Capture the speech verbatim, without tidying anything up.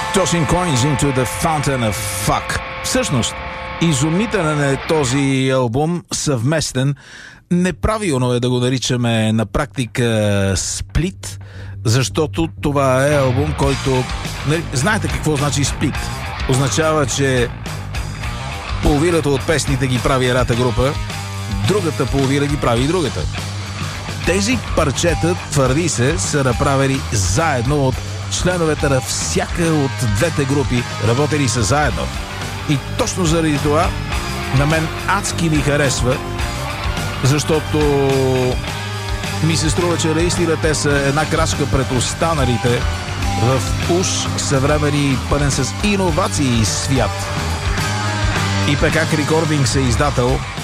Tossing coins into the fountain of fuck. Всъщност, изумителен е този албум, съвместен. Неправилно е да го наричаме на практика сплит, защото това е албум, който... Знаете какво значи сплит? Означава, че половината от песните ги прави едната група, другата половина ги прави и другата. Тези парчета, твърди се, са направени заедно от членовете на всяка от двете групи, работили са заедно. И точно заради това на мен адски ми харесва, защото ми се струва, че наистина те са една крачка пред останалите в уж съвремени пълен с иновации свят. И пе ка Recordings е издател